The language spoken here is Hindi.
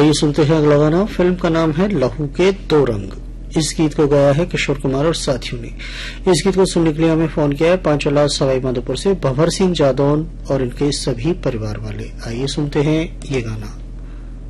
आइए सुनते हैं अगला गाना। फिल्म का नाम है लहू के दो रंग। इस गीत को गाया है किशोर कुमार और साथियों ने। इस गीत को सुनने के लिए हमें फोन किया है पांचला सवाई माधोपुर से भंवर सिंह जादौन और इनके सभी परिवार वाले। आइए सुनते हैं ये गाना।